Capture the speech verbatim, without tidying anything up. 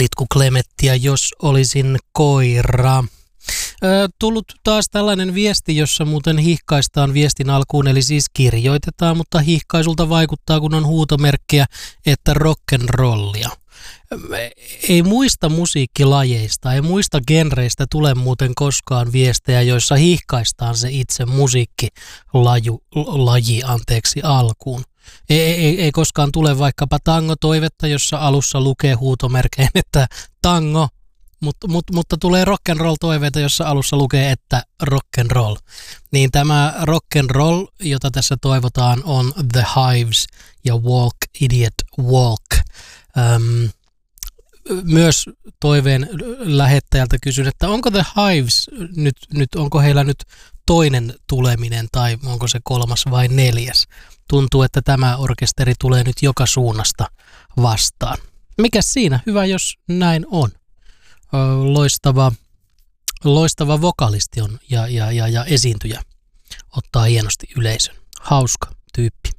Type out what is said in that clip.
Litku Klemettiä, jos olisin koira. Ö, tullut taas tällainen viesti, jossa muuten hihkaistaan viestin alkuun, eli siis kirjoitetaan, mutta hihkaisulta vaikuttaa, kun on huutomerkkiä, että rock'n'rollia. Ei muista musiikkilajeista, ei muista genreistä tule muuten koskaan viestejä, joissa hihkaistaan se itse musiikkilaji laji, anteeksi, alkuun. Ei, ei, ei koskaan tule vaikkapa tango-toivetta, jossa alussa lukee huutomerkein, että tango, mutta, mutta, mutta tulee rock'n'roll-toiveita, jossa alussa lukee, että rock'n'roll. Niin tämä rock'n'roll, jota tässä toivotaan, on The Hives ja Walk Idiot Walk. Öm, myös toiveen lähettäjältä kysyn, että onko The Hives nyt, nyt, onko heillä nyt toinen tuleminen tai onko se kolmas vai neljäs? Tuntuu, että tämä orkesteri tulee nyt joka suunnasta vastaan. Mikäs siinä? Hyvä, jos näin on. Loistava, loistava vokalisti on ja, ja, ja, ja esiintyjä ottaa hienosti yleisön. Hauska tyyppi.